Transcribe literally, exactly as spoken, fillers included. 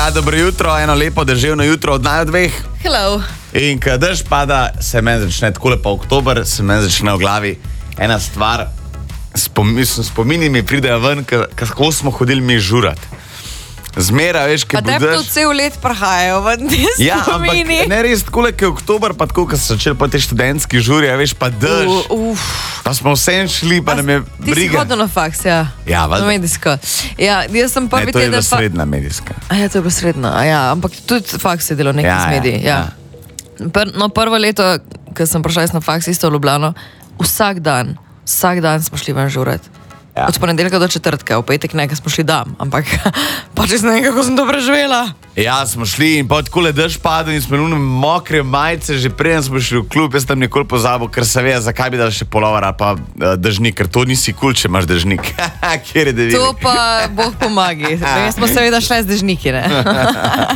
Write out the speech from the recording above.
Ja, dobro jutro, eno lepo deževno jutro od naju dveh. Hello. In ko dež pada, se meni začne tako lepo oktober, se meni začne v glavi ena stvar. Spom, spomini mi pridejo ven, kako smo hodili mi žurat. Zmera, veš, kaj budeš... Pa tebi to cel let prahajajo ven, ti spomini. Ja, ampak ne res tako, kot je oktober, pa tako, ko so začeli pa te študentski žuri, veš, pa dež. Uh, pa smo vsem šli, pa A, nam je ti briga. si hodil na faks, ja? Ja, valjda. Na medijsko. Ja, jaz sem prvi Ne, to je teden... bila srednja medijska. A ja, to je bila srednja, a ja, ampak tudi faks je delal nekaj Ja, z mediji, ja, ja. Pr, no, prvo leto, ko sem prišla na faks isto v Ljubljano, vsak dan, vsak dan smo šli ven žurat. Ja. Od ponedeljka do četrtka, v petek nekaj smo šli dam, ampak pač jaz ne vem, kako sem to preživela. Ja, smo šli in pa tako le dež padel in smo imeli mokre majice, že preden smo šli v klub, jaz tam nikoli pozabil, ker se ve, zakaj bi dal še polovar ali pa uh, dežnik, ker to nisi kul, če imaš dežnik. Kjer je devinik? To pa Bog pomagi. Mi smo seveda šli z dežniki, ne?